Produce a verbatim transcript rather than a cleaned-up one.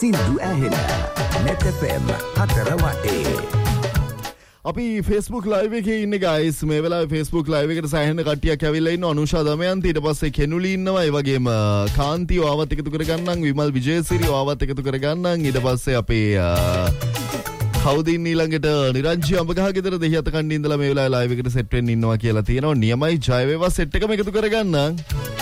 සින්දු ඇහෙන net F M හතර වටේ. අපි Facebook live එකේ ඉන්නේ guys. මේ වෙලාවේ Facebook live එකට සෑහෙන කට්ටියක් ඇවිල්ලා ඉන්නවා. අනුෂා දමයන්ති, ඊට පස්සේ කෙනුලි ඉන්නවා. ඒ වගේම කාන්ති ඔයාවත් එකතු කරගන්නම්. විමල් විජේසිරි ඔයාවත් එකතු කරගන්නම්. ඊට පස්සේ අපේ කවුද ඉන්නේ ඊළඟට නිරංජි අඹගහ ගෙදර දෙහිඅත කණ්ඩේ ඉඳලා මේ වෙලාවේ live එකට set වෙන්න ඉන්නවා කියලා තියෙනවා. නියමයි ජය වේවා set එකම එකතු කරගන්නම්.